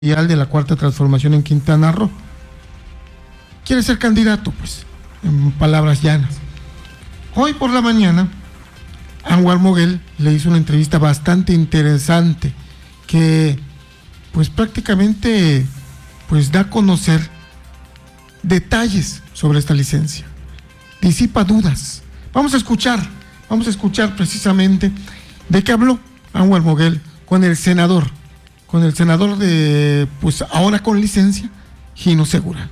de la Cuarta Transformación en Quintana Roo. Quiere ser candidato, pues, en palabras llanas. Hoy por la mañana, Anwar Moguel le hizo una entrevista bastante interesante que, pues, prácticamente, pues, da a conocer detalles sobre esta licencia. Disipa dudas. Vamos a escuchar precisamente de qué habló Anwar Moguel con el senador de, pues ahora con licencia, Gino Segura.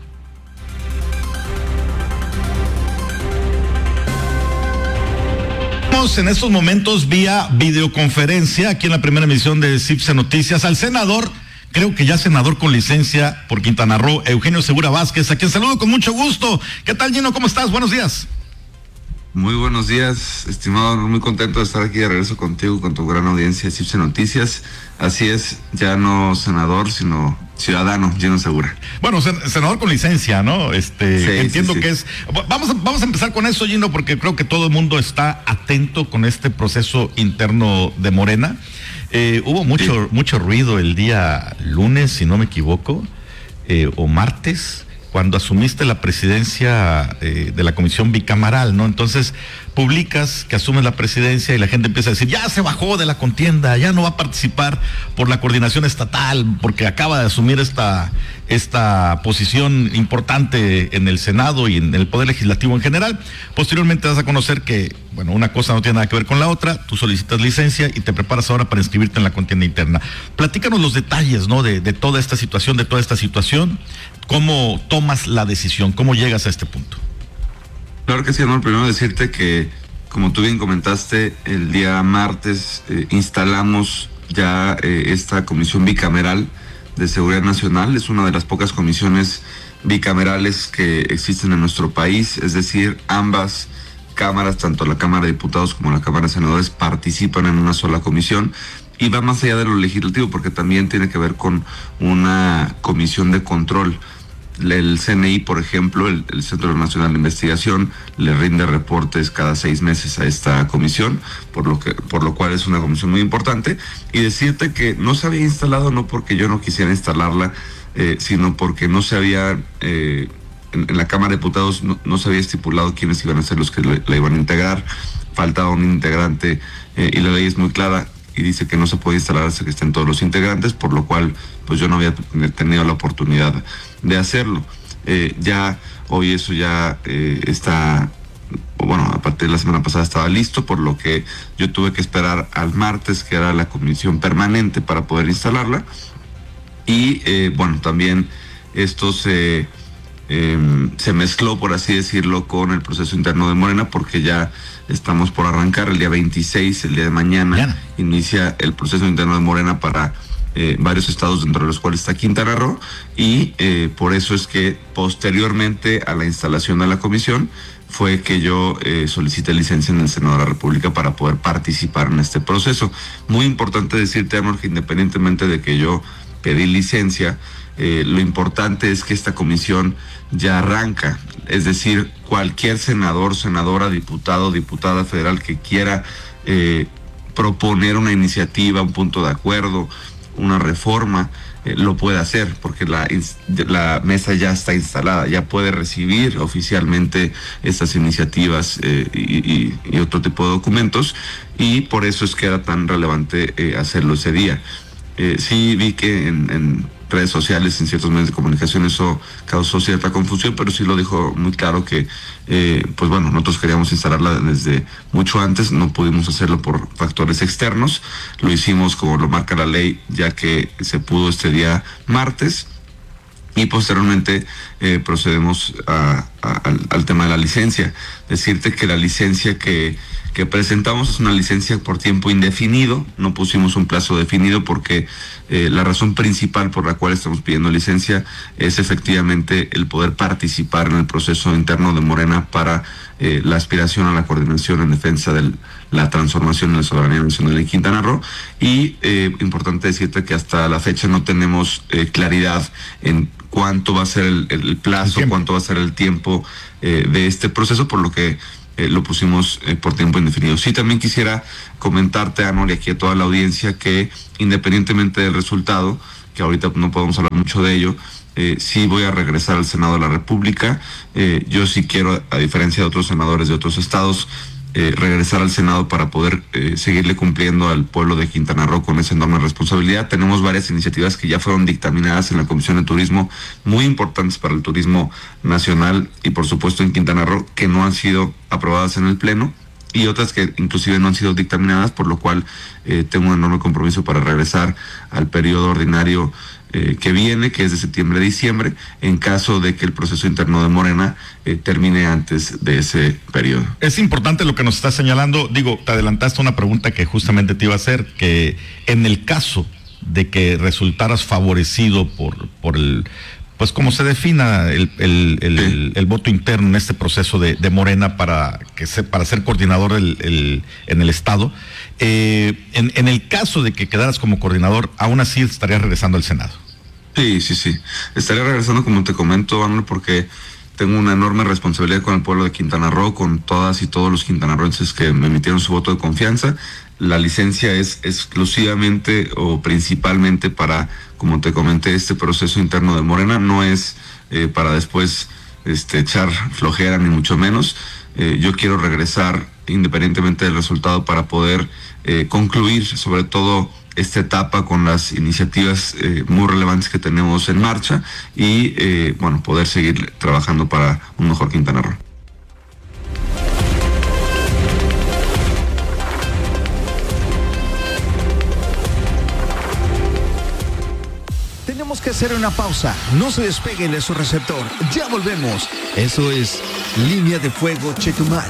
En estos momentos vía videoconferencia aquí en la primera emisión de CIPSE Noticias al senador, creo que ya senador con licencia por Quintana Roo, Eugenio Segura Vázquez, a quien saludo con mucho gusto. ¿Qué tal, Gino? ¿Cómo estás? Buenos días. Muy buenos días, estimado, muy contento de estar aquí de regreso contigo, con tu gran audiencia de CIPSE Noticias. Así es, ya no senador, sino ciudadano, Gino Segura. Bueno, senador con licencia, ¿no? Entiendo que es... Vamos a empezar con eso, Gino, porque creo que todo el mundo está atento con este proceso interno de Morena. Hubo mucho ruido el día lunes, si no me equivoco, o martes, cuando asumiste la presidencia de la comisión bicameral, ¿no? Entonces publicas que asumes la presidencia y la gente empieza a decir, ya se bajó de la contienda, ya no va a participar por la coordinación estatal, porque acaba de asumir esta posición importante en el Senado y en el Poder Legislativo en general. Posteriormente das a conocer que, bueno, una cosa no tiene nada que ver con la otra, tú solicitas licencia y te preparas ahora para inscribirte en la contienda interna. Platícanos los detalles, ¿no? De toda esta situación, ¿cómo tomas la decisión? ¿Cómo llegas a este punto? Claro que sí, Anuar. Primero decirte que, como tú bien comentaste, el día martes instalamos ya esta comisión bicameral de seguridad nacional. Es una de las pocas comisiones bicamerales que existen en nuestro país, es decir, ambas cámaras, tanto la Cámara de Diputados como la Cámara de Senadores, participan en una sola comisión. Y va más allá de lo legislativo, porque también tiene que ver con una comisión de control. El CNI, por ejemplo, el Centro Nacional de Investigación, le rinde reportes cada 6 meses a esta comisión, por lo cual es una comisión muy importante. Y decirte que no se había instalado, no porque yo no quisiera instalarla, sino porque no se había, en la Cámara de Diputados no se había estipulado quiénes iban a ser los que la iban a integrar. Faltaba un integrante y la ley es muy clara y dice que no se puede instalar hasta que estén todos los integrantes, por lo cual pues yo no había tenido la oportunidad de hacerlo. Ya hoy eso ya está, bueno, a partir de la semana pasada estaba listo, por lo que yo tuve que esperar al martes, que era la comisión permanente, para poder instalarla. Y bueno, también esto se mezcló, por así decirlo, con el proceso interno de Morena, porque ya estamos por arrancar el día 26, el día de mañana, inicia el proceso interno de Morena para varios estados, dentro de los cuales está Quintana Roo, y por eso es que posteriormente a la instalación de la comisión fue que yo solicité licencia en el Senado de la República para poder participar en este proceso. Muy importante decirte, Amor, que independientemente de que yo pedí licencia, lo importante es que esta comisión ya arranca, es decir, cualquier senador, senadora, diputado, diputada federal que quiera proponer una iniciativa, un punto de acuerdo, una reforma, lo puede hacer, porque la mesa ya está instalada, ya puede recibir oficialmente estas iniciativas y otro tipo de documentos, y por eso es que era tan relevante hacerlo ese día. Sí vi que en redes sociales, en ciertos medios de comunicación, eso causó cierta confusión, pero sí lo dijo muy claro que, pues bueno, nosotros queríamos instalarla desde mucho antes, no pudimos hacerlo por factores externos, lo hicimos como lo marca la ley, ya que se pudo este día martes, y posteriormente procedemos al tema de la licencia. Decirte que la licencia que presentamos es una licencia por tiempo indefinido, no pusimos un plazo definido porque la razón principal por la cual estamos pidiendo licencia es efectivamente el poder participar en el proceso interno de Morena para la aspiración a la coordinación en defensa de la transformación en la soberanía nacional en Quintana Roo. Y importante decirte que hasta la fecha no tenemos claridad en cuánto va a ser el plazo, cuánto va a ser el tiempo de este proceso, por lo que lo pusimos por tiempo indefinido. Sí, también quisiera comentarte, Anor, y aquí a toda la audiencia, que independientemente del resultado, que ahorita no podemos hablar mucho de ello. Sí voy a regresar al Senado de la República. Yo sí quiero, a diferencia de otros senadores de otros estados, regresar al Senado para poder seguirle cumpliendo al pueblo de Quintana Roo con esa enorme responsabilidad. Tenemos varias iniciativas que ya fueron dictaminadas en la Comisión de Turismo, muy importantes para el turismo nacional y por supuesto en Quintana Roo, que no han sido aprobadas en el Pleno, y otras que inclusive no han sido dictaminadas, por lo cual tengo un enorme compromiso para regresar al periodo ordinario que viene, que es de septiembre a diciembre, en caso de que el proceso interno de Morena termine antes de ese periodo. Es importante lo que nos está señalando. Digo, te adelantaste una pregunta que justamente te iba a hacer, que en el caso de que resultaras favorecido por el, pues como se defina el voto interno en este proceso de Morena para ser coordinador en el estado, en el caso de que quedaras como coordinador, aún así estarías regresando al Senado. Sí. Estaría regresando, como te comento, Manuel, porque tengo una enorme responsabilidad con el pueblo de Quintana Roo, con todas y todos los quintanarroenses que me emitieron su voto de confianza. La licencia es exclusivamente o principalmente para, como te comenté, este proceso interno de Morena. No es para después echar flojera, ni mucho menos. Yo quiero regresar independientemente del resultado para poder concluir sobre todo esta etapa con las iniciativas muy relevantes que tenemos en marcha y poder seguir trabajando para un mejor Quintana Roo. Tenemos que hacer una pausa. No se despeguen de su receptor. Ya volvemos. Eso es Línea de Fuego Chetumal.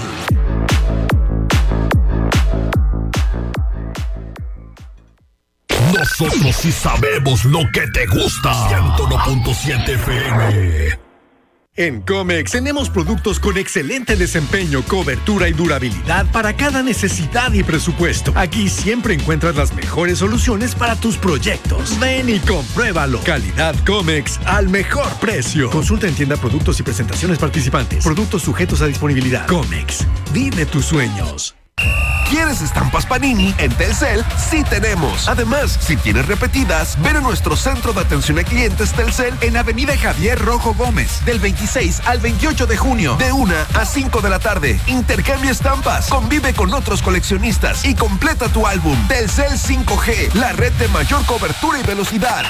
Nosotros sí sabemos lo que te gusta. 101.7 FM. En Comex tenemos productos con excelente desempeño, cobertura y durabilidad para cada necesidad y presupuesto. Aquí siempre encuentras las mejores soluciones para tus proyectos. Ven y compruébalo. Calidad Comex al mejor precio. Consulta en tienda productos y presentaciones participantes. Productos sujetos a disponibilidad. Comex, vive tus sueños. ¿Quieres estampas Panini? En Telcel sí tenemos. Además, si tienes repetidas, ven a nuestro centro de atención a clientes Telcel en Avenida Javier Rojo Gómez, del 26 al 28 de junio, de 1 a 5 de la tarde. Intercambia estampas, convive con otros coleccionistas y completa tu álbum. Telcel 5G, la red de mayor cobertura y velocidad.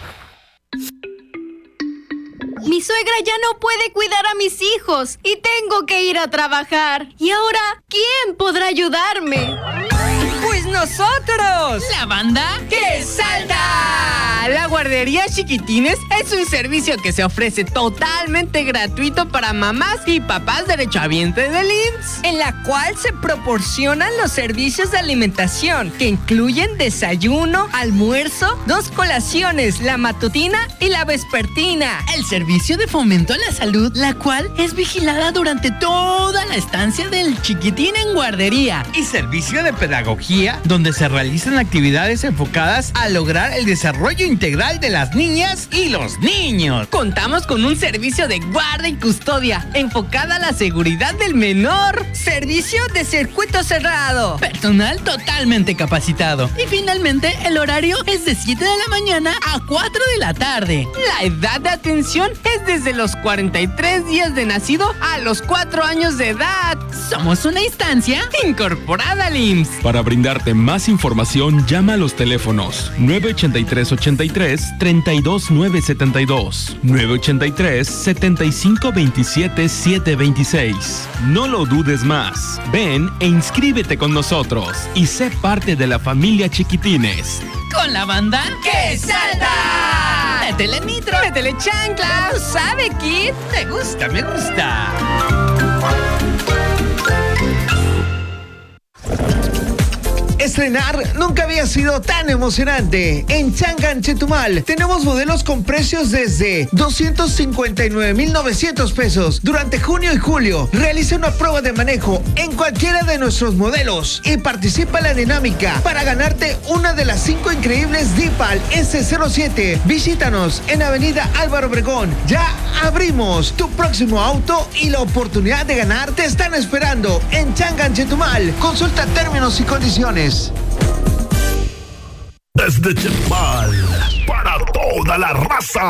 Mi suegra ya no puede cuidar a mis hijos y tengo que ir a trabajar. ¿Y ahora quién podrá ayudarme? ¡Pues nosotros! ¿La banda? ¡Que salta! La guardería Chiquitines es un servicio que se ofrece totalmente gratuito para mamás y papás derechohabientes del IMSS, en la cual se proporcionan los servicios de alimentación que incluyen desayuno, almuerzo, 2 colaciones, la matutina y la vespertina. El servicio de fomento a la salud, la cual es vigilada durante toda la estancia del chiquitín en guardería. Y servicio de pedagogía, donde se realizan actividades enfocadas a lograr el desarrollo integral de las niñas y los niños. Contamos con un servicio de guarda y custodia enfocada a la seguridad del menor. Servicio de circuito cerrado. Personal totalmente capacitado. Y finalmente, el horario es de 7 de la mañana a 4 de la tarde. La edad de atención es desde los 43 días de nacido a los 4 años de edad. Somos una instancia incorporada al IMSS. Para brindarte más información, llama a los teléfonos 983-83-32972, 983-7527-726. No lo dudes más. Ven e inscríbete con nosotros y sé parte de la familia Chiquitines. Con la banda ¡Que salta! ¡Métele nitro! ¡Métele chancla! ¿Sabe, Kid? Me gusta, me gusta. Estrenar nunca había sido tan emocionante. En Changan, Chetumal, tenemos modelos con precios desde 259,900 pesos. Durante junio y julio, realiza una prueba de manejo en cualquiera de nuestros modelos y participa en la dinámica para ganarte una de las 5 increíbles DIPAL S07. Visítanos en Avenida Álvaro Obregón. Ya abrimos. Tu próximo auto y la oportunidad de ganar te están esperando en Changan, Chetumal. Consulta términos y condiciones. Desde Chetumal, para todo toda la raza.